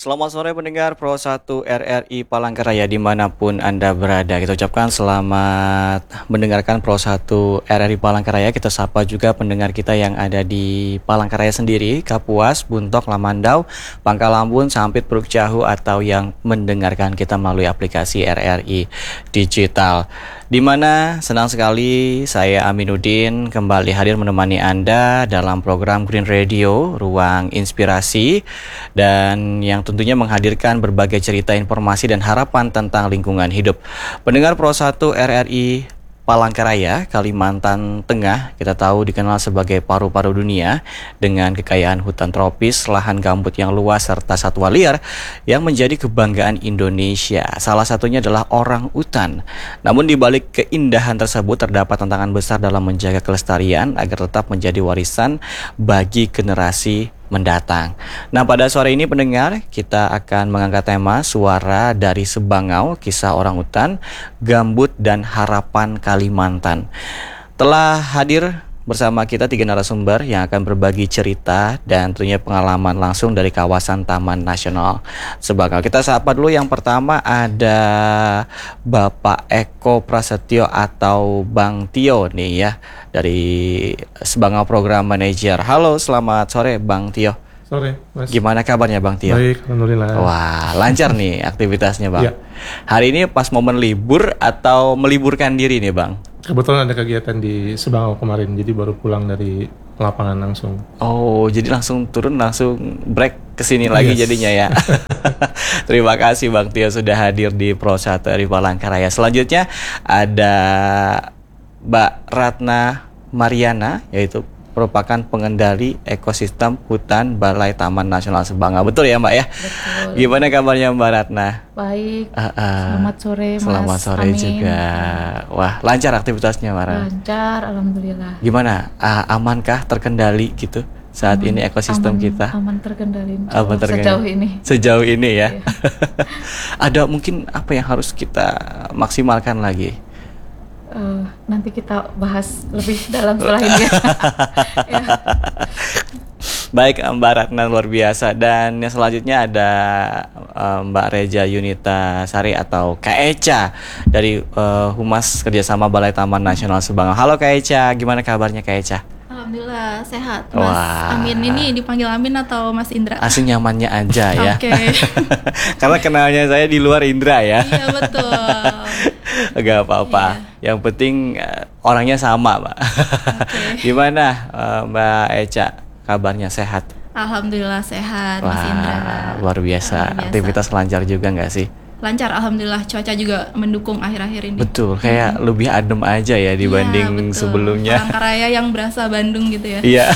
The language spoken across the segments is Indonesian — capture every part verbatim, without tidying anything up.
Selamat sore pendengar Pro satu R R I Palangkaraya dimanapun Anda berada. Kita ucapkan selamat mendengarkan Pro satu R R I Palangkaraya. Kita sapa juga pendengar kita yang ada di Palangkaraya sendiri, Kapuas, Buntok, Lamandau, Pangkalambun, Sampit, Puruk Cahu, atau yang mendengarkan kita melalui aplikasi R R I Digital. Di mana senang sekali saya Aminuddin kembali hadir menemani Anda dalam program Green Radio, Ruang Inspirasi, dan yang tentunya menghadirkan berbagai cerita, informasi, dan harapan tentang lingkungan hidup. Pendengar Pro satu R R I Palangkaraya, Kalimantan Tengah, kita tahu dikenal sebagai paru-paru dunia dengan kekayaan hutan tropis, lahan gambut yang luas, serta satwa liar yang menjadi kebanggaan Indonesia. Salah satunya adalah orang utan. Namun di balik keindahan tersebut terdapat tantangan besar dalam menjaga kelestarian agar tetap menjadi warisan bagi generasi mendatang. Nah, pada sore ini pendengar, kita akan mengangkat tema Suara dari Sebangau, Kisah Orang Utan, Gambut, dan Harapan Kalimantan. Telah hadir bersama kita tiga narasumber yang akan berbagi cerita dan tentunya pengalaman langsung dari kawasan Taman Nasional Sebangau. Kita sapa dulu, yang pertama ada Bapak Eko Prasetyo atau Bang Tio nih ya, dari Sebangau Program Manager. Halo, selamat sore Bang Tio. Sore, Mas. Gimana kabarnya Bang Tio? Baik, alhamdulillah. Wah, lancar nih aktivitasnya Bang. Ya. Hari ini pas momen libur atau meliburkan diri nih Bang? Kebetulan ada kegiatan di Sebangau kemarin, jadi baru pulang dari lapangan langsung. Oh, jadi langsung turun, langsung break kesini lagi Yes. jadinya ya. Terima kasih Bang Tio sudah hadir di Pro satu R R I Palangkaraya. Selanjutnya ada Mbak Ratna Mariana, yaitu merupakan pengendali ekosistem hutan Balai Taman Nasional Sebangau. Betul ya Mbak ya? Betul. Gimana kabarnya Mbak Ratna? Baik. Uh, uh, Selamat sore Mas. Selamat sore Amin. juga. Wah, lancar aktivitasnya Mbak Ratna? Lancar, alhamdulillah. Gimana? Uh, amankah, terkendali gitu saat Aman, ini ekosistem aman, kita? Aman terkendali. Aman terkendali. Sejauh ini. Sejauh ini ya. Iya. Ada mungkin apa yang harus kita maksimalkan lagi? Uh, nanti kita bahas lebih dalam setelah ini ya. Ya. Baik Mbak Ratna, luar biasa. Dan yang selanjutnya ada uh, Mbak Reja Yunita Sari atau Kak Eca dari uh, Humas Kerjasama Balai Taman Nasional Sebangau. Halo Kak Eca, gimana kabarnya Kak Eca? Alhamdulillah sehat Mas. Wah. Amin, ini dipanggil Amin atau Mas Indra? Asing nyamannya aja ya. Oke. Karena kenalnya saya di luar Indra ya. Iya betul. Gak apa-apa. Iya. Yang penting uh, orangnya sama Mbak. Oke. Gimana uh, Mbak Eca, kabarnya sehat? Alhamdulillah sehat Mas Indra. Wah, luar biasa. Luar biasa. Aktivitas lancar juga nggak sih? Lancar, alhamdulillah. Cuaca juga mendukung akhir-akhir ini. Betul, kayak lebih adem aja ya dibanding Iya, betul. sebelumnya. Palangkaraya yang berasa Bandung gitu ya. Iya.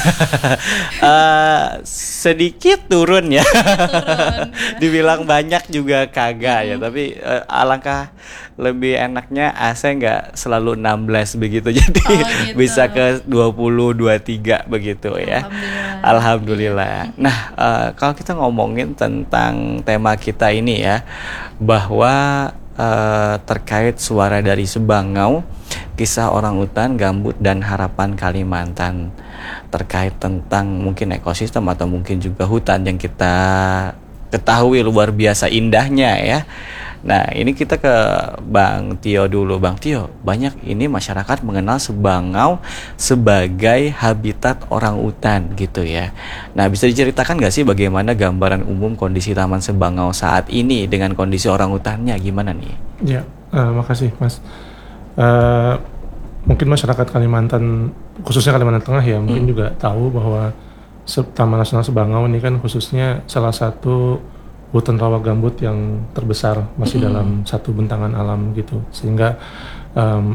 uh, sedikit turun ya. Turun, iya. Dibilang banyak juga kagak ya, tapi uh, alangkah lebih enaknya A C nggak selalu enam belas begitu, jadi Oh, gitu. bisa ke dua puluh, dua puluh tiga begitu ya. Alhamdulillah. Alhamdulillah. Nah, uh, kalau kita ngomongin tentang tema kita ini ya, bahwa uh, terkait suara dari Sebangau, kisah orang utan, gambut, dan harapan Kalimantan, terkait tentang mungkin ekosistem atau mungkin juga hutan yang kita ketahui luar biasa indahnya ya. Nah, ini kita ke Bang Tio dulu. Bang Tio, banyak ini masyarakat mengenal Sebangau sebagai habitat orang utan gitu ya. Nah, bisa diceritakan nggak sih bagaimana gambaran umum kondisi Taman Sebangau saat ini dengan kondisi orang utannya gimana nih? Ya, uh, makasih Mas. Uh, mungkin masyarakat Kalimantan, khususnya Kalimantan Tengah ya, mungkin Hmm. juga tahu bahwa Se- Taman Nasional Sebangau ini kan khususnya salah satu hutan rawa gambut yang terbesar masih Mm-mm. dalam satu bentangan alam gitu, sehingga um,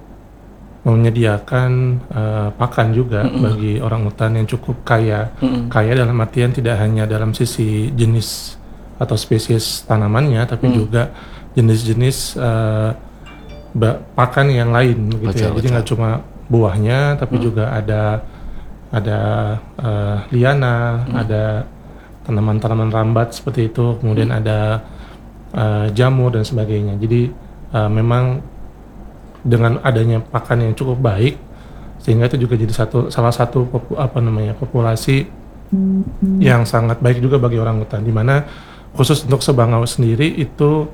menyediakan uh, pakan juga Mm-mm. bagi orang hutan yang cukup kaya. Mm-mm. Kaya dalam artian tidak hanya dalam sisi jenis atau spesies tanamannya, tapi Mm. juga jenis-jenis uh, ba- pakan yang lain gitu Betul, ya. Jadi betul. nggak cuma buahnya, tapi Mm. juga ada ada uh, liana, Mm. ada tanaman-tanaman rambat seperti itu, kemudian Hmm. ada uh, jamur dan sebagainya. Jadi uh, memang dengan adanya pakan yang cukup baik, sehingga itu juga jadi satu salah satu popu, apa namanya populasi yang sangat baik juga bagi orang hutan, di mana khusus untuk Sebangau sendiri itu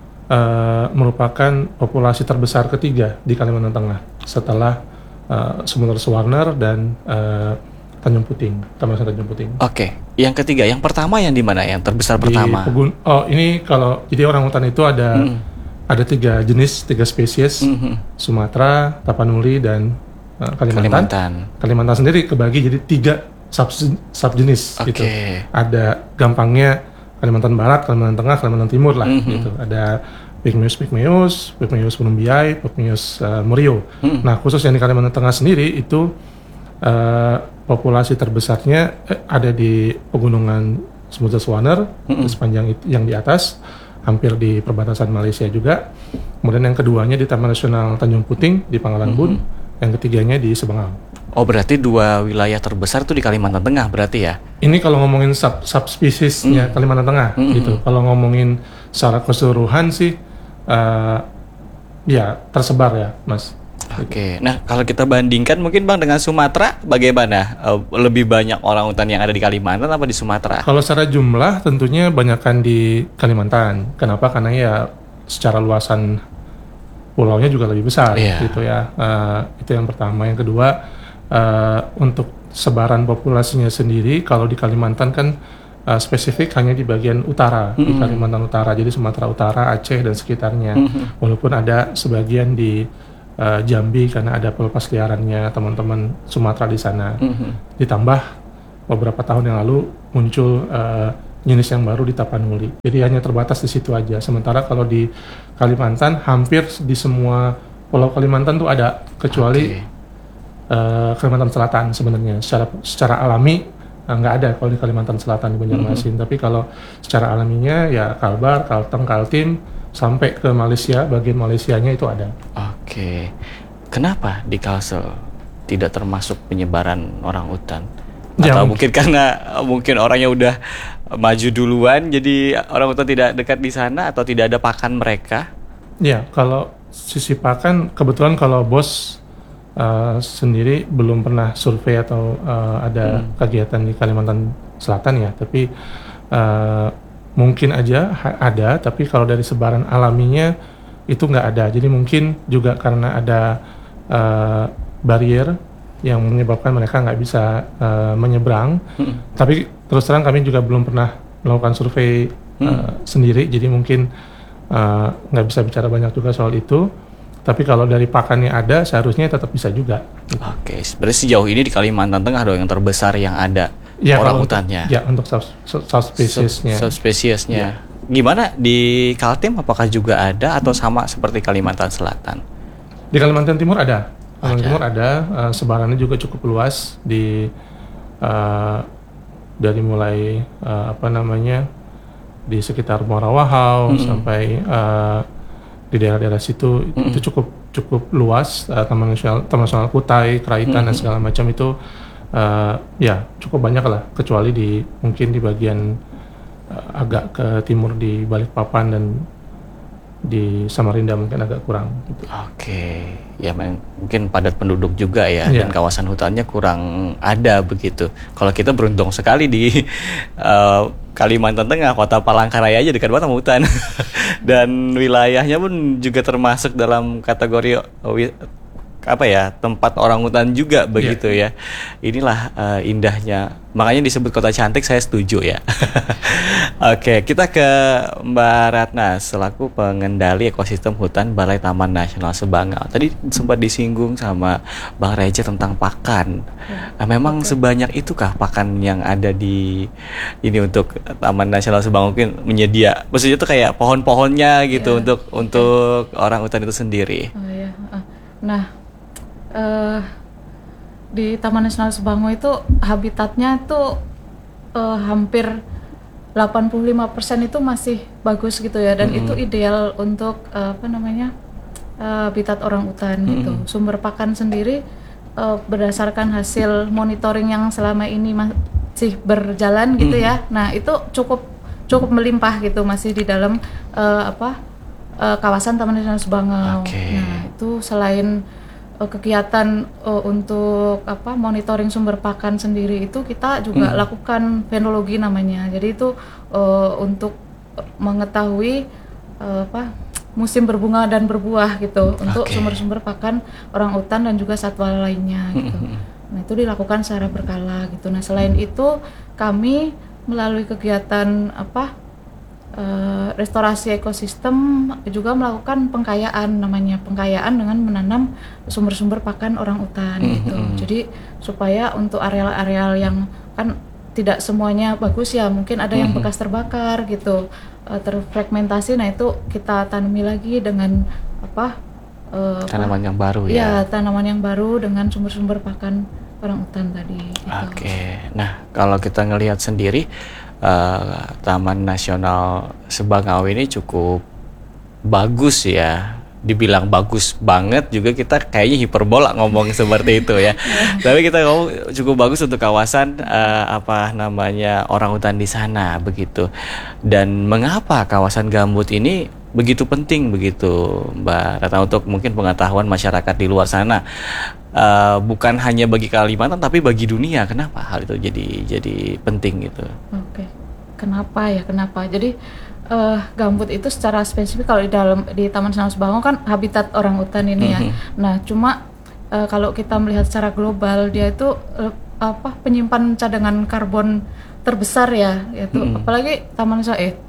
uh, merupakan populasi terbesar ketiga di Kalimantan Tengah setelah uh, Sumatera Swarner dan uh, Tanjung Puting, Taman Nasional Tanjung Puting. Oke, yang ketiga, yang pertama yang di mana? Yang terbesar Di pertama? Pegun- oh ini kalau jadi orangutan itu ada Mm. ada tiga jenis, tiga spesies, Mhm. Sumatera, Tapanuli dan uh, Kalimantan. Kalimantan. Kalimantan sendiri kebagi jadi tiga sub subjenis Oke. gitu. Ada gampangnya Kalimantan Barat, Kalimantan Tengah, Kalimantan Timur lah Mhm. gitu. Ada Pygmaeus pygmaeus, Pygmaeus columbiae, Pygmaeus uh, murio. Mhm. Nah, khusus yang di Kalimantan Tengah sendiri itu uh, populasi terbesarnya eh, ada di pegunungan Sumatera Swarner Mhm. di sepanjang itu, yang di atas hampir di perbatasan Malaysia juga. Kemudian yang keduanya di Taman Nasional Tanjung Puting di Pangkalan Bun, yang ketiganya di Sebangau. Oh, berarti dua wilayah terbesar itu di Kalimantan Tengah berarti ya? Ini kalau ngomongin sub subspesiesnya Kalimantan Tengah Mm. gitu. Kalau ngomongin secara keseluruhan sih uh, ya tersebar ya, Mas. Oke, nah kalau kita bandingkan mungkin Bang dengan Sumatera, bagaimana? Eh, lebih banyak orang hutan yang ada di Kalimantan apa di Sumatera? Kalau secara jumlah tentunya banyakkan di Kalimantan. Kenapa? Karena ya secara luasan pulaunya juga lebih besar Iya. gitu ya. Uh, itu yang pertama. Yang kedua, uh, untuk sebaran populasinya sendiri kalau di Kalimantan kan uh, spesifik hanya di bagian utara, di Kalimantan Utara. Jadi Sumatera Utara, Aceh dan sekitarnya. Walaupun ada sebagian di uh, Jambi karena ada pelepas liarannya teman-teman Sumatera di sana. Mhm. Ditambah beberapa tahun yang lalu muncul uh, jenis yang baru di Tapanuli. Jadi hanya terbatas di situ aja. Sementara kalau di Kalimantan hampir di semua pulau Kalimantan tuh ada, kecuali Oke. uh, Kalimantan Selatan sebenarnya. Secara secara alami uh, nggak ada kalau di Kalimantan Selatan di Banjarmasin. Tapi kalau secara alaminya ya Kalbar, Kalteng, Kaltim sampai ke Malaysia, bagian Malaysianya itu ada. Oke. Kenapa di Kalsel tidak termasuk penyebaran orang hutan? Ya, Atau mungkin- mungkin karena eh, mungkin orangnya udah maju duluan jadi orang hutan tidak dekat di sana atau tidak ada pakan mereka? Ya, kalau sisi pakan kebetulan kalau bos uh, sendiri belum pernah survei atau uh, ada kegiatan di Kalimantan Selatan ya, tapi uh, mungkin aja ha- ada, tapi kalau dari sebaran alaminya itu nggak ada. Jadi mungkin juga karena ada uh, barrier yang menyebabkan mereka nggak bisa uh, menyeberang. Tapi terus terang kami juga belum pernah melakukan survei uh, sendiri, jadi mungkin uh, nggak bisa bicara banyak juga soal itu. Tapi kalau dari pakannya ada, seharusnya tetap bisa juga. Oke, sebenarnya sejauh ini di Kalimantan Tengah dong yang terbesar yang ada Ya, orang kalau untuk- hutannya. Ya, untuk sub- sub- subspesiesnya. Sub- subspesiesnya. Gimana di Kaltim, apakah juga ada atau sama seperti Kalimantan Selatan? Di Kalimantan Timur ada. Kalimantan Ada. Timur ada, uh, sebarannya juga cukup luas di uh, dari mulai uh, apa namanya di sekitar Muara Wahau sampai uh, di daerah-daerah situ itu cukup cukup luas. uh, Taman Nasional Taman Nasional Kutai, Keraitan dan segala macam itu uh, ya cukup banyak lah. Kecuali di mungkin di bagian uh, agak ke timur di Balikpapan dan di Samarinda mungkin agak kurang gitu. Oke, ya memang mungkin padat penduduk juga ya, Iya. dan kawasan hutannya kurang ada begitu. Kalau kita beruntung sekali di eh, Kalimantan Tengah, kota Palangkaraya aja dekat banget sama hutan, dan wilayahnya pun juga termasuk dalam kategori eh, wi- apa ya, tempat orang hutan juga begitu ya. Inilah eh, indahnya, makanya disebut kota cantik. Saya setuju ya. Oke, kita ke Mbak Ratna selaku pengendali ekosistem hutan Balai Taman Nasional Sebangau. Tadi sempat disinggung sama Bang Reja tentang pakan. Nah, memang sebanyak itukah pakan yang ada di ini untuk Taman Nasional Sebangau, mungkin menyedia, maksudnya itu kayak pohon-pohonnya gitu Iya. untuk untuk orang hutan itu sendiri. Oh iya. ah. Nah, eh, di Taman Nasional Sebangau itu habitatnya tuh eh, hampir delapan puluh lima persen itu masih bagus gitu ya, dan itu ideal untuk eh, apa namanya eh, habitat orang hutan gitu. Sumber pakan sendiri eh, berdasarkan hasil monitoring yang selama ini masih berjalan gitu ya. Nah itu cukup cukup melimpah gitu, masih di dalam eh, apa eh, kawasan Taman Nasional Sebangau. Oke. Nah itu selain uh, kegiatan uh, untuk apa monitoring sumber pakan sendiri, itu kita juga lakukan fenologi namanya. Jadi itu uh, untuk mengetahui uh, apa musim berbunga dan berbuah gitu untuk Oke. sumber-sumber pakan orang utan dan juga satwa lainnya gitu. Nah itu dilakukan secara berkala gitu. Nah selain itu kami melalui kegiatan apa uh, restorasi ekosistem juga melakukan pengkayaan, namanya pengkayaan dengan menanam sumber-sumber pakan orang utan gitu. Jadi supaya untuk areal-areal yang kan tidak semuanya bagus ya, mungkin ada yang bekas terbakar gitu, uh, terfragmentasi. Nah itu kita tanami lagi dengan apa uh, Tanaman apa? yang baru Ya, ya. tanaman yang baru dengan sumber-sumber pakan orang utan tadi. Gitu. Oke, nah kalau kita ngelihat sendiri uh, Taman Nasional Sebangau ini cukup bagus ya. Dibilang bagus banget juga kita kayaknya hiperbola ngomong seperti itu ya. Tapi kita ngomong cukup bagus untuk kawasan uh, apa namanya orangutan di sana begitu. Dan mengapa kawasan gambut ini begitu penting begitu, Mbak Ratna, untuk mungkin pengetahuan masyarakat di luar sana, uh, bukan hanya bagi Kalimantan tapi bagi dunia. Kenapa hal itu jadi jadi penting gitu? Oke, kenapa ya? Kenapa? Jadi uh, gambut itu secara spesifik kalau di dalam di Taman Nasional Sebangau kan habitat orang utan ini ya. Nah, cuma uh, kalau kita melihat secara global dia itu uh, apa penyimpan cadangan karbon terbesar ya, yaitu apalagi Taman Nasional eh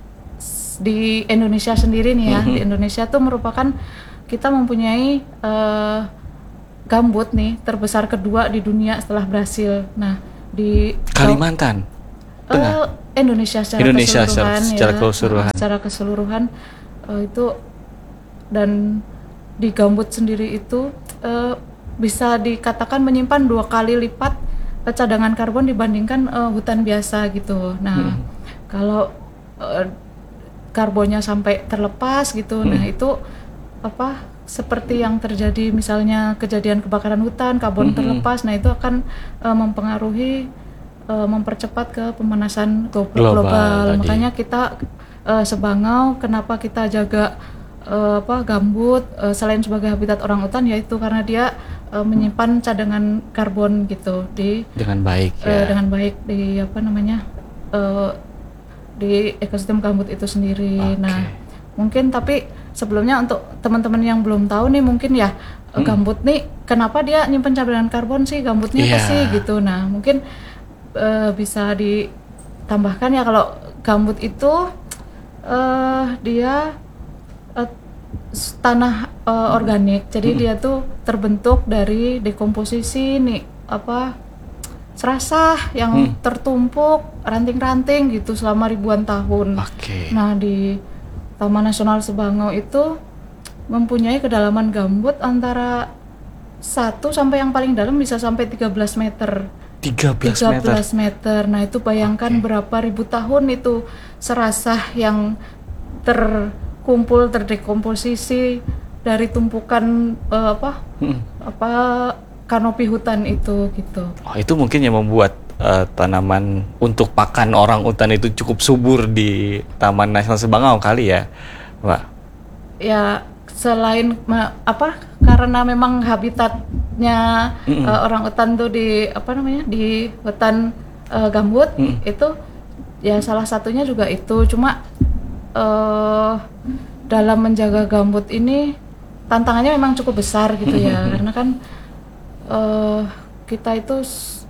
di Indonesia sendiri nih ya. Di Indonesia tuh merupakan kita mempunyai uh, gambut nih terbesar kedua di dunia setelah Brasil. Nah, di Kalimantan. Uh, Indonesia secara Indonesia keseluruhan secara- secara ya, keseluruhan. uh, secara keseluruhan uh, itu, dan di gambut sendiri itu uh, bisa dikatakan menyimpan dua kali lipat uh, cadangan karbon dibandingkan uh, hutan biasa gitu. Nah, kalau uh, karbonnya sampai terlepas gitu, nah itu apa seperti yang terjadi misalnya kejadian kebakaran hutan, karbon terlepas, nah itu akan uh, mempengaruhi uh, mempercepat ke pemanasan glo- Global global. tadi. Makanya kita uh, Sebangau, kenapa kita jaga uh, apa gambut uh, selain sebagai habitat orangutan, yaitu karena dia uh, menyimpan cadangan karbon gitu di Dengan baik uh, ya. dengan baik di apa namanya uh, di ekosistem gambut itu sendiri. Oke. Nah, mungkin tapi sebelumnya untuk teman-teman yang belum tahu nih mungkin ya uh, gambut nih kenapa dia nyimpen cadangan karbon sih, gambutnya apa Iya. sih gitu. Nah, mungkin uh, bisa ditambahkan ya kalau gambut itu uh, dia uh, s- tanah uh, organik. Jadi dia tuh terbentuk dari dekomposisi nih apa serasah yang tertumpuk ranting-ranting gitu selama ribuan tahun. Oke. Nah, di Taman Nasional Sebangau itu mempunyai kedalaman gambut antara satu sampai yang paling dalam bisa sampai tiga belas meter. tiga belas tiga meter. belas meter. Nah, itu bayangkan berapa ribu tahun itu serasah yang terkumpul, terdekomposisi dari tumpukan eh, apa? apa kanopi hutan itu gitu. Oh, itu mungkin yang membuat uh, tanaman untuk pakan orang utan itu cukup subur di Taman Nasional Sebangau kali ya, Mbak. Ya selain ma- apa karena memang habitatnya uh, orang utan tuh di apa namanya di hutan uh, gambut itu ya salah satunya juga itu. Cuma uh, dalam menjaga gambut ini tantangannya memang cukup besar gitu ya karena kan uh, kita itu s-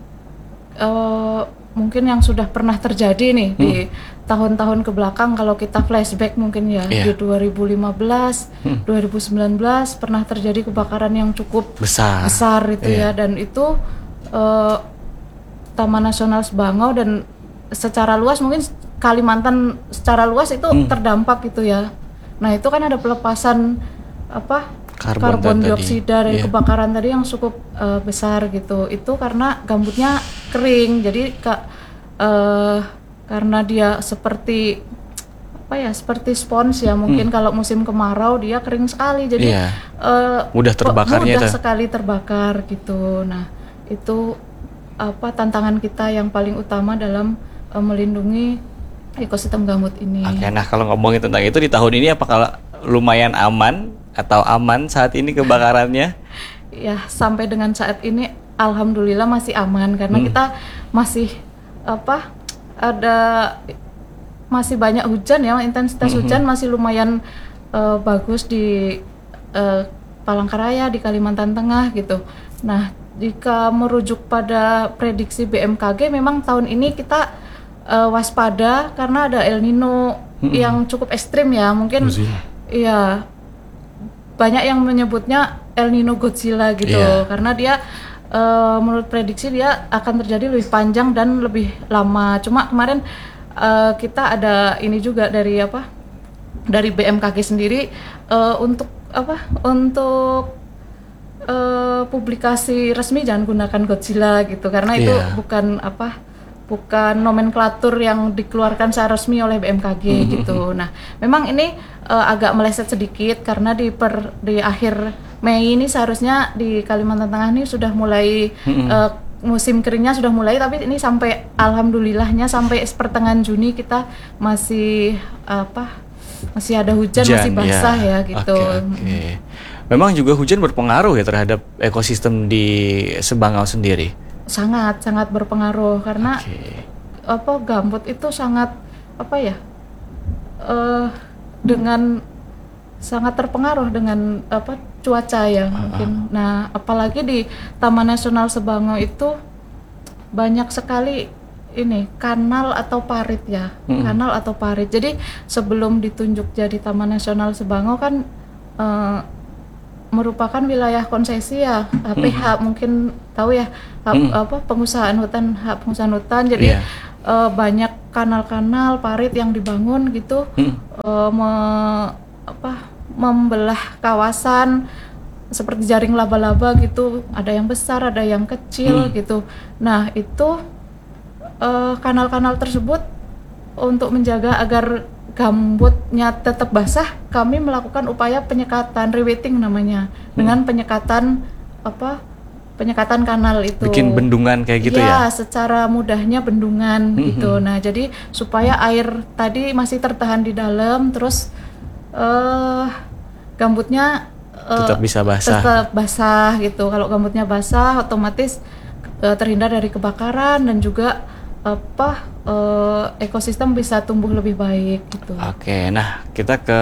uh, mungkin yang sudah pernah terjadi nih di tahun-tahun ke belakang, kalau kita flashback mungkin ya Iya. di dua ribu lima belas, dua ribu sembilan belas pernah terjadi kebakaran yang cukup Besar. besar itu Iya. ya, dan itu eh, Taman Nasional Sebangau dan secara luas mungkin Kalimantan secara luas itu terdampak gitu ya. Nah itu kan ada pelepasan apa Karbon karbon tadi. dioksida dari Iya. kebakaran tadi yang cukup eh, besar gitu. Itu karena gambutnya kering, jadi kak eh, karena dia seperti apa ya seperti spons ya mungkin kalau musim kemarau dia kering sekali, jadi Iya. eh, Mudah terbakarnya mudah itu. sekali terbakar gitu. Nah itu apa tantangan kita yang paling utama dalam eh, melindungi ekosistem gambut ini. Oke, nah kalau ngomongin tentang itu di tahun ini apakah lumayan aman atau aman saat ini kebakarannya? Ya sampai dengan saat ini alhamdulillah masih aman karena kita masih apa ada masih banyak hujan ya, intensitas Mm-hmm. hujan masih lumayan uh, bagus di uh, Palangkaraya, di Kalimantan Tengah gitu. Nah, jika merujuk pada prediksi B M K G, memang tahun ini kita uh, waspada karena ada El Nino Mm-mm. yang cukup ekstrim ya. Mungkin Godzilla. iya, banyak yang menyebutnya El Nino Godzilla gitu, Iya. karena dia uh, menurut prediksi dia akan terjadi lebih panjang dan lebih lama. Cuma kemarin uh, kita ada ini juga dari apa? Dari B M K G sendiri uh, untuk apa? Untuk uh, publikasi resmi jangan gunakan Godzilla gitu, karena itu Iya. bukan apa? Bukan nomenklatur yang dikeluarkan secara resmi oleh B M K G gitu. Nah, memang ini uh, agak meleset sedikit karena di per di akhir Mei ini seharusnya di Kalimantan Tengah ini sudah mulai uh, musim keringnya sudah mulai, tapi ini sampai alhamdulillahnya sampai pertengahan Juni kita masih apa? Masih ada hujan, masih basah ya, gitu. Oke, oke. Memang juga hujan berpengaruh ya terhadap ekosistem di Sebangau sendiri. Sangat sangat berpengaruh karena Oke. apa gambut itu sangat apa ya eh dengan sangat terpengaruh dengan apa cuaca ya mungkin. Nah, apalagi di Taman Nasional Sebangau itu banyak sekali ini kanal atau parit ya, Mm-mm. kanal atau parit. Jadi sebelum ditunjuk jadi Taman Nasional Sebangau kan eh, merupakan wilayah konsesi ya, H P H mungkin tahu ya, hak, Mm. apa pengusahaan hutan, hak pengusahaan hutan. Jadi Iya. eh, banyak kanal-kanal parit yang dibangun gitu, Mm. eh, me- apa membelah kawasan seperti jaring laba-laba gitu, ada yang besar, ada yang kecil Mm. gitu. Nah, itu eh, kanal-kanal tersebut untuk menjaga agar gambutnya tetap basah, kami melakukan upaya penyekatan, rewetting namanya, dengan penyekatan apa penyekatan kanal itu. Bikin bendungan kayak gitu ya, ya. secara mudahnya bendungan Mhm. gitu. Nah, jadi supaya air tadi masih tertahan di dalam, terus eh gambutnya eh, Tetap bisa basah. tetap basah gitu. Kalau gambutnya basah, otomatis eh, terhindar dari kebakaran dan juga apa eh, ekosistem bisa tumbuh lebih baik gitu. Oke, nah kita ke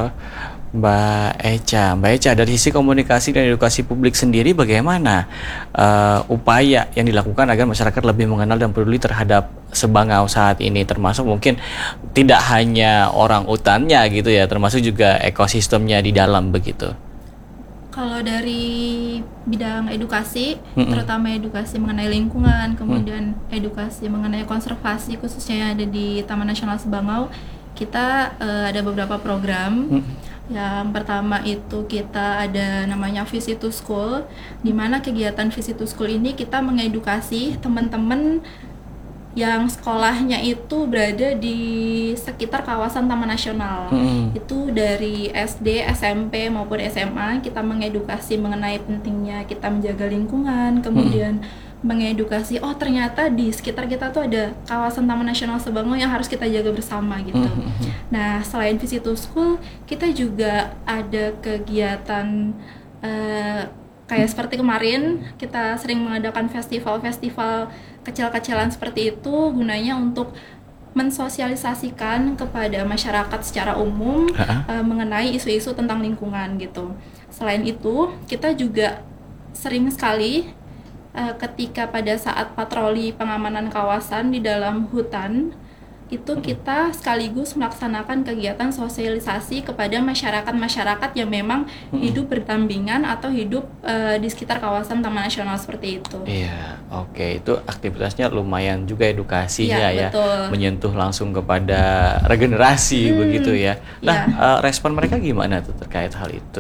Mbak Echa. Mbak Echa, dari sisi komunikasi dan edukasi publik sendiri bagaimana eh, upaya yang dilakukan agar masyarakat lebih mengenal dan peduli terhadap Sebangau saat ini, termasuk mungkin tidak hanya orang utannya gitu ya, termasuk juga ekosistemnya di dalam begitu. Kalau dari bidang edukasi, Mm-mm. terutama edukasi mengenai lingkungan, kemudian edukasi mengenai konservasi khususnya yang ada di Taman Nasional Sebangau, kita eh, ada beberapa program. Mm. Yang pertama itu kita ada namanya Visit to School, di mana kegiatan Visit to School ini kita mengedukasi teman-teman yang sekolahnya itu berada di sekitar kawasan Taman Nasional. Mm-mm. Itu dari S D, S M P maupun S M A kita mengedukasi mengenai pentingnya kita menjaga lingkungan, kemudian mengedukasi oh ternyata di sekitar kita tuh ada kawasan Taman Nasional Sebangau yang harus kita jaga bersama gitu. Mm-mm. Nah, selain Visit to School, kita juga ada kegiatan eh, kayak seperti kemarin kita sering mengadakan festival-festival kecil-kecilan seperti itu, gunanya untuk mensosialisasikan kepada masyarakat secara umum Ha-ha. eh, mengenai isu-isu tentang lingkungan gitu. Selain itu, kita juga sering sekali eh, ketika pada saat patroli pengamanan kawasan di dalam hutan, itu kita sekaligus melaksanakan kegiatan sosialisasi kepada masyarakat-masyarakat yang memang hidup berdampingan atau hidup eh, di sekitar kawasan Taman Nasional seperti itu. Iya, oke, itu aktivitasnya lumayan juga edukasinya Iya, ya, betul. menyentuh langsung kepada regenerasi Hmm, begitu ya. Nah, iya. eh, respon mereka gimana tuh terkait hal itu?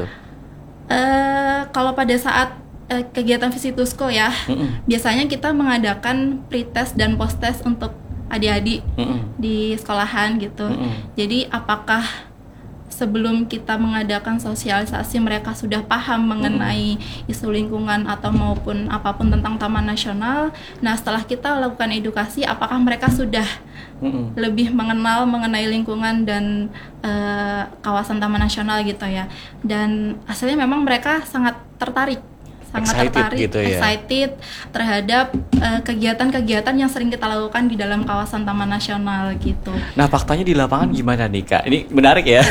Eh, kalau pada saat eh, kegiatan Visit to School ya, Mm-mm. biasanya kita mengadakan pretest dan post-test untuk adik-adik Mm-mm. di sekolahan gitu. Mm-mm. Jadi apakah sebelum kita mengadakan sosialisasi mereka sudah paham mengenai isu lingkungan atau maupun apapun tentang Taman Nasional? Nah, setelah kita lakukan edukasi, apakah mereka sudah Mm-mm. lebih mengenal mengenai lingkungan dan eh, kawasan Taman Nasional gitu ya? Dan hasilnya memang mereka sangat tertarik, sangat excited tertarik, gitu ya. excited terhadap uh, kegiatan-kegiatan yang sering kita lakukan di dalam kawasan Taman Nasional gitu. Nah, faktanya di lapangan gimana nih Kak? Ini menarik ya.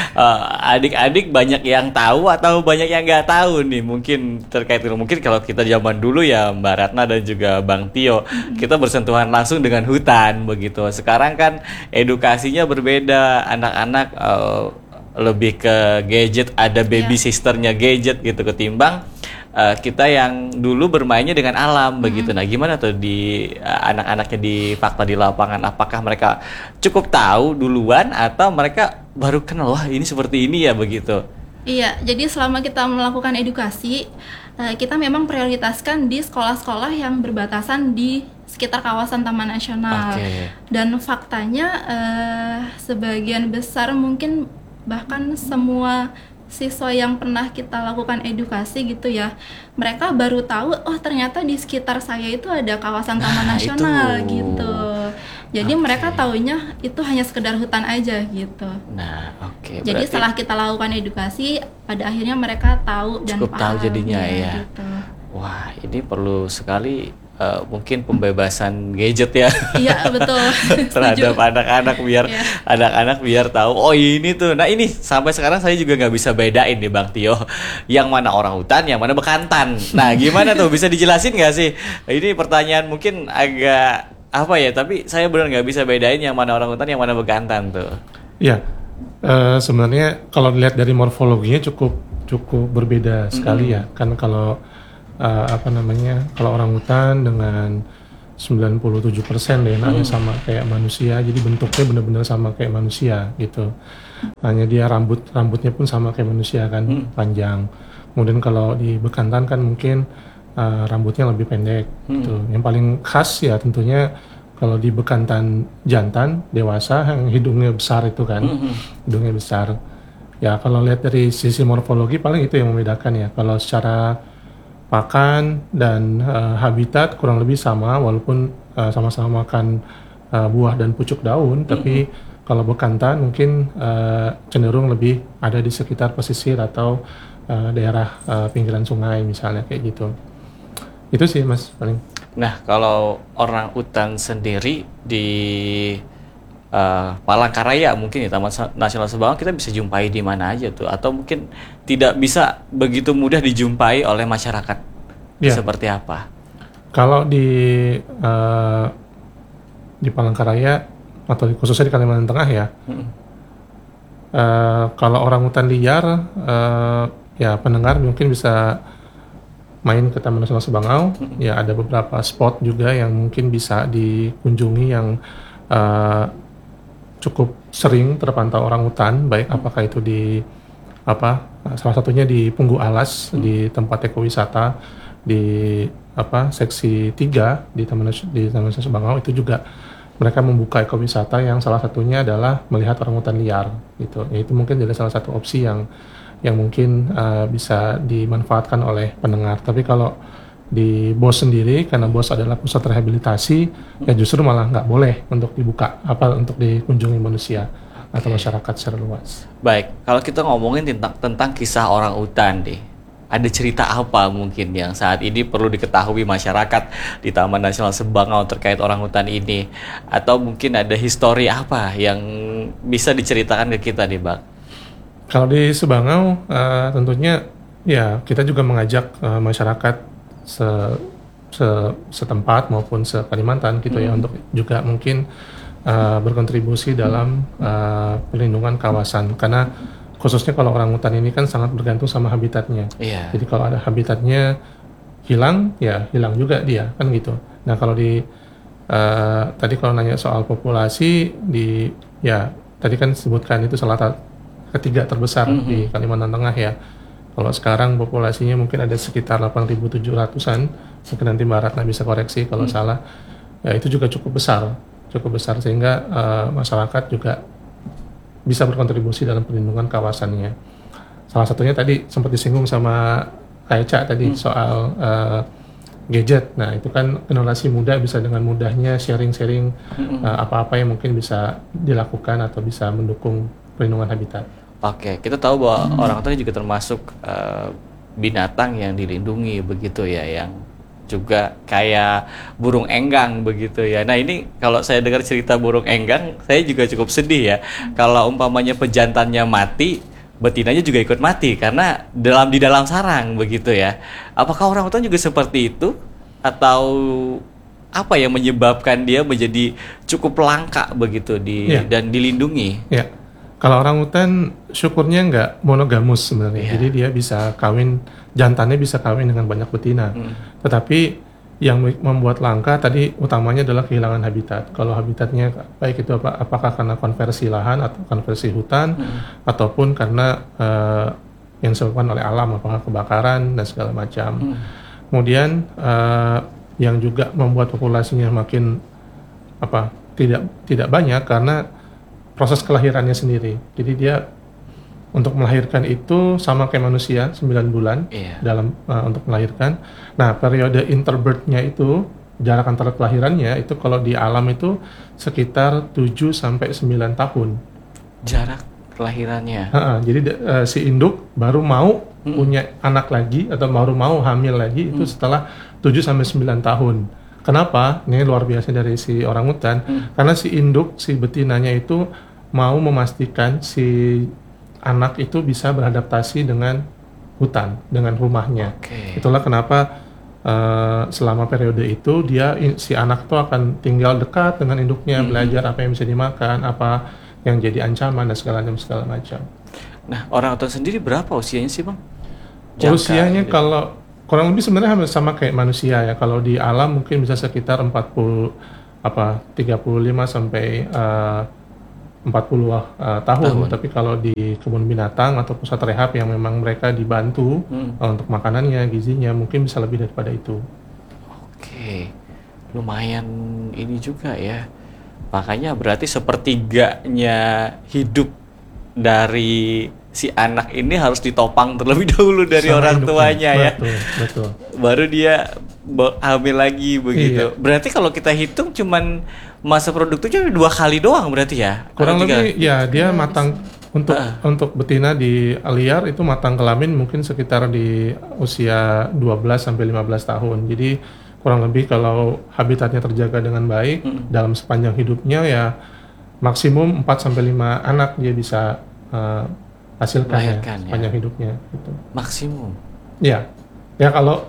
uh, adik-adik banyak yang tahu atau banyak yang nggak tahu nih mungkin terkait itu. Mungkin kalau kita zaman dulu ya Mbak Ratna dan juga Bang Tio, mm-hmm. kita bersentuhan langsung dengan hutan begitu. Sekarang kan edukasinya berbeda, anak-anak uh, lebih ke gadget, ada baby yeah. sisternya gadget gitu ketimbang Uh, kita yang dulu bermainnya dengan alam hmm. begitu. Nah, gimana tuh di uh, anak-anaknya di fakta di lapangan? Apakah mereka cukup tahu duluan atau mereka baru kenal wah ini seperti ini ya begitu? Iya, jadi selama kita melakukan edukasi, uh, kita memang prioritaskan di sekolah-sekolah yang berbatasan di sekitar kawasan Taman Nasional. Okay. Dan faktanya uh, sebagian besar mungkin bahkan semua siswa yang pernah kita lakukan edukasi gitu ya, mereka baru tahu oh ternyata di sekitar saya itu ada kawasan Taman nah, Nasional itu. Gitu. Jadi okay. mereka taunya itu hanya sekedar hutan aja gitu. Nah, oke. Okay. Jadi berarti setelah kita lakukan edukasi, pada akhirnya mereka tahu dan cukup paham. Tahu jadinya ya. Gitu. Wah, ini perlu sekali. Uh, mungkin pembebasan gadget ya. Iya betul. terhadap anak-anak biar yeah. anak-anak biar tahu oh ini tuh. Nah ini sampai sekarang saya juga nggak bisa bedain nih Bang Tio, yang mana orang hutan, yang mana bekantan. Nah gimana tuh bisa dijelasin nggak sih? Ini pertanyaan mungkin agak apa ya, tapi saya benar nggak bisa bedain yang mana orang hutan, yang mana bekantan tuh. Iya, uh, sebenarnya kalau dilihat dari morfologinya cukup cukup berbeda sekali mm-hmm. ya. Kan kalau Uh, apa namanya kalau orang hutan dengan sembilan puluh tujuh persen D N A-nya hmm. sama kayak manusia, jadi bentuknya benar-benar sama kayak manusia gitu. Hanya dia rambut rambutnya pun sama kayak manusia kan, hmm. panjang. Kemudian kalau di bekantan kan mungkin uh, rambutnya lebih pendek hmm. gitu. Yang paling khas ya tentunya kalau di bekantan jantan dewasa yang hidungnya besar itu kan, hmm. hidungnya besar. Ya kalau lihat dari sisi morfologi paling itu yang membedakan ya. Kalau secara pakan dan uh, habitat kurang lebih sama walaupun uh, sama-sama makan uh, buah dan pucuk daun, mm-hmm. tapi kalau bekantan mungkin uh, cenderung lebih ada di sekitar pesisir atau uh, daerah uh, pinggiran sungai misalnya kayak gitu. Itu sih Mas paling. Nah kalau orang hutan sendiri di Uh, Palangkaraya mungkin ya Taman Nasional Sebangau kita bisa jumpai di mana aja tuh, atau mungkin tidak bisa begitu mudah dijumpai oleh masyarakat ya. Seperti apa? Kalau di uh, di Palangkaraya atau khususnya di Kalimantan Tengah ya, hmm. uh, kalau orang hutan liar uh, ya pendengar mungkin bisa main ke Taman Nasional Sebangau, hmm. ya ada beberapa spot juga yang mungkin bisa dikunjungi yang uh, cukup sering terpantau orang hutan, baik apakah itu di apa salah satunya di Punggu Alas hmm. di tempat ekowisata di apa seksi tiga di Taman di Taman Nasional Sebangau, itu juga mereka membuka ekowisata yang salah satunya adalah melihat orang hutan liar gitu. Ya, itu mungkin jadi salah satu opsi yang yang mungkin uh, bisa dimanfaatkan oleh pendengar. Tapi kalau di B O S sendiri, karena B O S adalah pusat rehabilitasi, ya justru malah nggak boleh untuk dibuka, apa untuk dikunjungi manusia okay. atau masyarakat secara luas. Baik, kalau kita ngomongin tentang tentang kisah orang hutan deh, ada cerita apa mungkin yang saat ini perlu diketahui masyarakat di Taman Nasional Sebangau terkait orang hutan ini, atau mungkin ada histori apa yang bisa diceritakan ke kita nih Bang? Kalau di Sebangau, uh, tentunya ya kita juga mengajak uh, masyarakat Se, se, setempat maupun se Kalimantan gitu hmm. ya untuk juga mungkin uh, berkontribusi dalam uh, perlindungan kawasan, karena khususnya kalau orang hutan ini kan sangat bergantung sama habitatnya. Yeah. Jadi kalau ada habitatnya hilang ya hilang juga dia kan gitu. Nah kalau di uh, tadi kalau nanya soal populasi di ya tadi kan disebutkan itu salah satu ketiga terbesar hmm. di Kalimantan Tengah ya. Kalau sekarang populasinya mungkin ada sekitar delapan ribu tujuh ratusan, mungkin nanti Mbak Ratna bisa koreksi kalau hmm. salah. Ya itu juga cukup besar, cukup besar sehingga uh, masyarakat juga bisa berkontribusi dalam perlindungan kawasannya. Salah satunya tadi sempat disinggung sama Kak Eca tadi hmm. soal uh, gadget. Nah itu kan generasi muda bisa dengan mudahnya sharing-sharing hmm. uh, apa-apa yang mungkin bisa dilakukan atau bisa mendukung perlindungan habitat. Oke, kita tahu bahwa hmm. orang hutan juga termasuk uh, binatang yang dilindungi begitu ya, yang juga kayak burung enggang begitu ya. Nah ini kalau saya dengar cerita burung enggang, saya juga cukup sedih ya. Kalau umpamanya pejantannya mati, betinanya juga ikut mati karena dalam di dalam sarang begitu ya. Apakah orangutan juga seperti itu atau apa yang menyebabkan dia menjadi cukup langka begitu di Ya. dan dilindungi? Ya, kalau orangutan syukurnya nggak monogamus sebenarnya. Iya. Jadi dia bisa kawin, jantannya bisa kawin dengan banyak betina. Hmm. Tetapi yang membuat langka tadi utamanya adalah kehilangan habitat. Kalau habitatnya baik itu apa, apakah karena konversi lahan atau konversi hutan, Hmm. ataupun karena eh, yang disebabkan oleh alam, apakah kebakaran dan segala macam. Hmm. Kemudian eh, yang juga membuat populasinya makin apa tidak tidak banyak karena proses kelahirannya sendiri. Jadi dia untuk melahirkan itu sama kayak manusia sembilan bulan Iya. dalam uh, untuk melahirkan. Nah, periode interbirth-nya itu jarak antara kelahirannya itu kalau di alam itu sekitar tujuh sampai sembilan tahun. Jarak kelahirannya. Ha-ha, jadi uh, si induk baru mau Hmm. punya anak lagi atau baru mau hamil lagi itu setelah tujuh sampai sembilan tahun. Kenapa? Ini luar biasa dari si orangutan. Hmm. Karena si induk, si betinanya itu mau memastikan si anak itu bisa beradaptasi dengan hutan, dengan rumahnya. Oke. Itulah kenapa uh, selama periode itu dia si anak itu akan tinggal dekat dengan induknya, Hmm. belajar apa yang bisa dimakan, apa yang jadi ancaman dan segala macam segala macam. Nah, orangutan sendiri berapa usianya sih, Bang? Jangka Usianya hidup. kalau kurang lebih sebenarnya hampir sama kayak manusia ya. Kalau di alam mungkin bisa sekitar empat puluh apa tiga puluh lima sampai uh, empat puluh uh, tahun. Tahun. Tapi kalau di kebun binatang atau pusat rehab yang memang mereka dibantu Hmm. uh, untuk makanannya, gizinya mungkin bisa lebih daripada itu. Oke, lumayan ini juga ya. Makanya berarti sepertiganya hidup dari si anak ini harus ditopang terlebih dahulu dari Sama orang induknya. tuanya ya. Betul, betul. Baru dia be- hamil lagi begitu. Iya. Berarti kalau kita hitung cuman masa produktifnya dua kali doang berarti ya? Kurang Atau tiga? lebih ya dia matang untuk Ah. untuk betina di liar itu matang kelamin mungkin sekitar di usia dua belas sampai lima belas tahun. Jadi kurang lebih kalau habitatnya terjaga dengan baik Mm. dalam sepanjang hidupnya ya maksimum empat sampai lima anak dia bisa uh, hasilkan ya, Melahirkan, ya. sepanjang hidupnya gitu. Maksimum. Ya. Ya kalau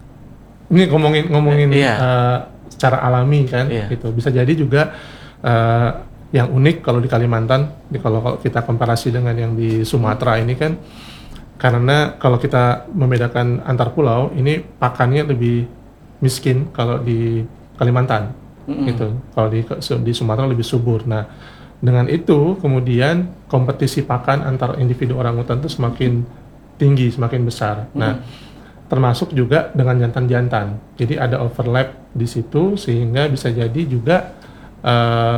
ini ngomongin ngomongin Iya. uh, secara alami kan Iya. gitu. Bisa jadi juga uh, yang unik kalau di Kalimantan, di, kalau, kalau kita komparasi dengan yang di Sumatera ini kan, karena kalau kita membedakan antar pulau, ini pakannya lebih miskin kalau di Kalimantan, Mm-mm. gitu. Kalau di di Sumatera lebih subur. Nah, dengan itu kemudian kompetisi pakan antar individu orangutan itu semakin tinggi, semakin besar. Nah, termasuk juga dengan jantan-jantan. Jadi ada overlap di situ sehingga bisa jadi juga uh,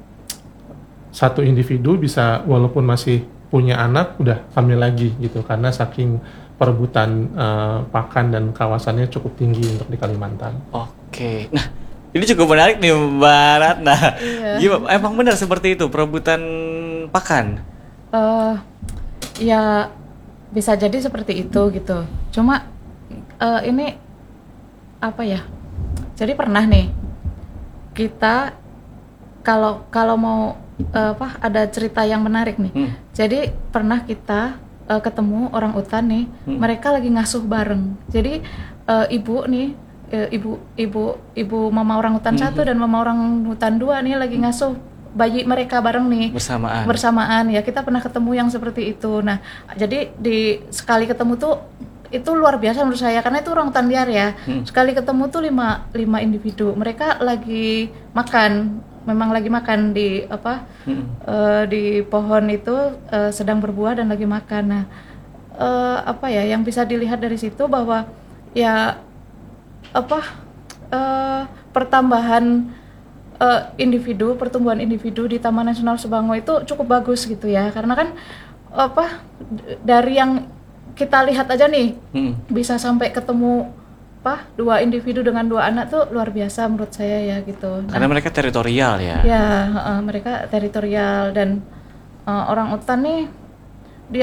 satu individu bisa walaupun masih punya anak udah hamil lagi gitu karena saking perebutan uh, pakan dan kawasannya cukup tinggi untuk di Kalimantan. Oke. Nah, ini cukup menarik nih Mbak Ratna. Iya. Gimana? Emang benar seperti itu perebutan pakan? Eh, ya bisa jadi seperti itu gitu. Cuma eh, ini apa ya? Jadi pernah nih kita kalau kalau mau eh, apa ada cerita yang menarik nih. Hmm. Jadi pernah kita eh, ketemu orang utan nih, Hmm. mereka lagi ngasuh bareng. Jadi eh, ibu nih, eh, ibu ibu ibu mama orang utan Hmm. satu dan mama orang utan dua nih lagi ngasuh bayi mereka bareng nih Bersamaan. bersamaan ya. Kita pernah ketemu yang seperti itu. Nah, jadi di sekali ketemu tuh itu luar biasa menurut saya karena itu orang utan liar ya. Hmm. Sekali ketemu tuh lima lima individu. Mereka lagi makan, memang lagi makan di apa Hmm. eh, di pohon itu eh, sedang berbuah dan lagi makan. Nah, eh, apa ya yang bisa dilihat dari situ bahwa ya apa eh, pertambahan eh, individu, pertumbuhan individu di Taman Nasional Sebango itu cukup bagus gitu ya. Karena kan apa d- dari yang kita lihat aja nih Hmm. bisa sampai ketemu apa dua individu dengan dua anak tuh luar biasa menurut saya ya gitu. Nah, Karena mereka teritorial ya. ya, heeh, mereka teritorial dan eh, orang utan nih dia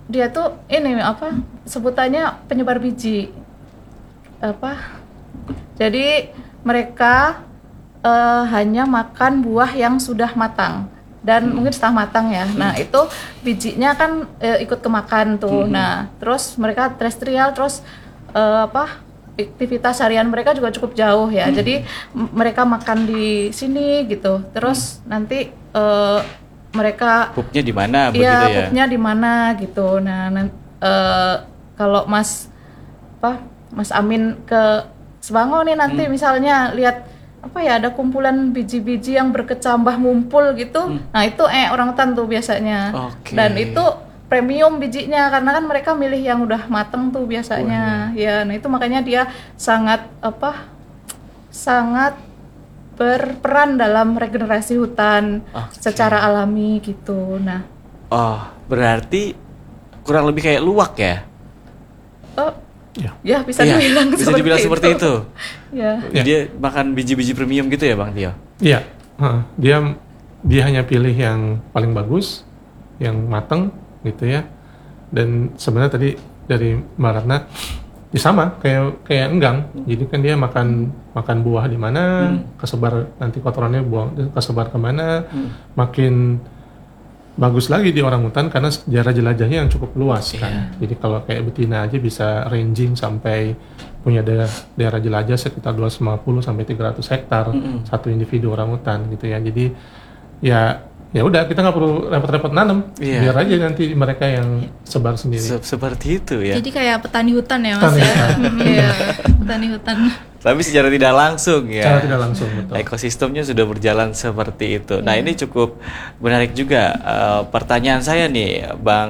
dia tuh ini apa sebutannya penyebar biji apa jadi mereka uh, hanya makan buah yang sudah matang dan hmm. mungkin setengah matang ya. Nah itu bijinya kan uh, ikut kemakan tuh. Hmm. Nah terus mereka terestrial terus uh, apa aktivitas harian mereka juga cukup jauh ya. Hmm. Jadi m- mereka makan di sini gitu. Terus hmm. nanti uh, mereka pupnya di mana iya, begitu ya? Iya pupnya di mana gitu. Nah nan- uh, kalau Mas apa Mas Amin ke Sebango nih nanti hmm. misalnya lihat apa ya ada kumpulan biji-biji yang berkecambah ngumpul gitu. Hmm. Nah, itu eh orangutan tuh biasanya. Okay. Dan itu premium bijinya karena kan mereka milih yang udah mateng tuh biasanya. Wah, ya. ya, nah itu makanya dia sangat apa? sangat berperan dalam regenerasi hutan okay. secara alami gitu. Nah, oh, berarti kurang lebih kayak luwak ya? Oh, ya, ya bisa ya, dibilang bisa seperti dibilang itu. seperti itu. Ya. Dia makan biji-biji premium gitu ya, Bang Tio? Iya, huh, dia dia hanya pilih yang paling bagus, yang mateng gitu ya. Dan sebenarnya tadi dari Mbak Ratna, ya sama kayak kayak enggang. Jadi kan dia makan makan buah di mana, hmm. kesebar nanti kotorannya buang kesebar kemana, hmm. makin bagus lagi di orangutan karena sejarah jelajahnya yang cukup luas kan. Yeah. Jadi kalau kayak betina aja bisa ranging sampai punya daerah, daerah jelajah sekitar dua ratus lima puluh sampai tiga ratus hektar mm-hmm. satu individu orangutan gitu ya. Jadi ya ya udah kita nggak perlu repot-repot nanam, yeah. biar aja nanti mereka yang sebar sendiri. Se- seperti itu ya. Jadi kayak petani hutan ya Mas petani ya. Iya, petani hutan. Tapi secara tidak langsung ya. Secara tidak langsung betul. Ekosistemnya sudah berjalan seperti itu. Nah, ini cukup menarik juga uh, pertanyaan saya nih, Bang